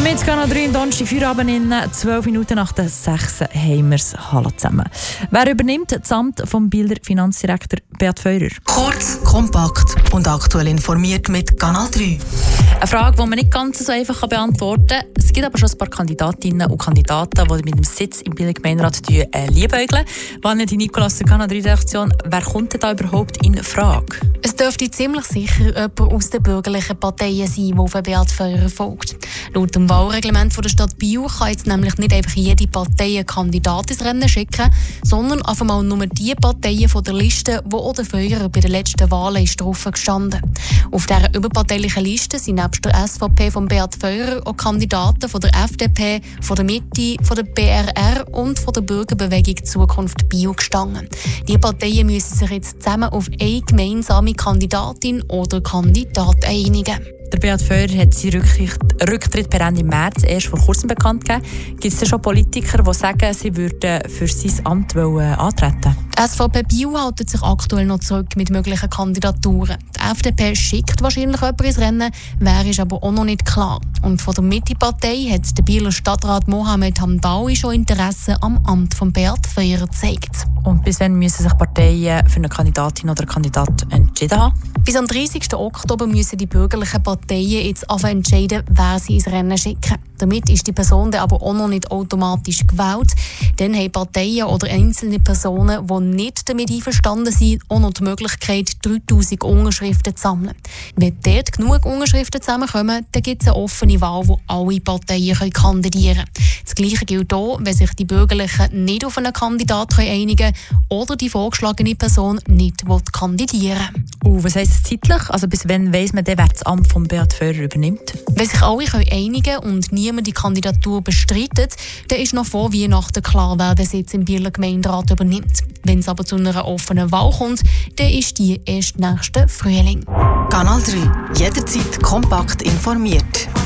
Mit Kanal 3 im Donnerstag Feierabend in 12 Minuten nach der 6 haben wir es. Hallo zusammen. Wer übernimmt das Amt vom Bieler Finanzdirektor Beat Feurer? Kurz, kompakt und aktuell informiert mit Kanal 3. Eine Frage, die man nicht ganz so einfach beantworten kann. Es gibt aber schon ein paar Kandidatinnen und Kandidaten, die mit dem Sitz im Bieler Gemeinderat liebäugeln. Valentin Nicolas der Kanal 3-Redaktion. Wer kommt denn da überhaupt in Frage? Es dürfte ziemlich sicher jemand aus den bürgerlichen Parteien sein, der auf Beat Feurer folgt. Laut dem Wahlreglement der Stadt Biel kann jetzt nämlich nicht einfach jede Partei einen Kandidat ins Rennen schicken, sondern einfach mal nur die Parteien von der Liste, die auch der Feurer bei den letzten Wahlen ist drauf gestanden. Auf dieser überparteilichen Liste sind nebst der SVP von Beat Feurer auch Kandidaten von der FDP, von der Mitte, von der BRR und von der Bürgerbewegung Zukunft Biel gestanden. Die Parteien müssen sich jetzt zusammen auf eine gemeinsame Kandidatin oder Kandidat einigen. Der Beat Feurer hat seinen Rücktritt per Ende März erst vor kurzem bekannt gegeben. Gibt es schon Politiker, die sagen, sie würden für sein Amt antreten? Die SVP Biel hält sich aktuell noch zurück mit möglichen Kandidaturen. Die FDP schickt wahrscheinlich jemanden ins Rennen, wer ist aber auch noch nicht klar. Und von der Mitte-Partei hat der Bieler Stadtrat Mohamed Hamdaoui schon Interesse am Amt von Beat Feurer gezeigt. Und bis wann müssen sich Parteien für eine Kandidatin oder einen Kandidaten entschieden haben? Bis am 30. Oktober müssen die bürgerlichen Parteien jetzt entscheiden, wer sie ins Rennen schicken. Damit ist die Person dann aber auch noch nicht automatisch gewählt. Dann haben Parteien oder einzelne Personen, die nicht damit einverstanden sind, auch noch die Möglichkeit, 3000 Unterschriften zu sammeln. Wenn dort genug Unterschriften zusammenkommen, dann gibt es eine offene Wahl, wo alle Parteien kandidieren können. Das Gleiche gilt auch, wenn sich die Bürgerlichen nicht auf einen Kandidaten einigen können oder die vorgeschlagene Person nicht kandidieren will. Was heisst das zeitlich? Also bis wann weiss man, wer das Amt von Beat Feurer übernimmt? Wenn sich alle einigen können und niemand die Kandidatur bestreitet, dann ist noch vor Weihnachten klar, wer den Sitz im Bieler Gemeinderat übernimmt. Wenn es aber zu einer offenen Wahl kommt, dann ist die erst nächsten Frühling. Kanal 3. Jederzeit kompakt informiert.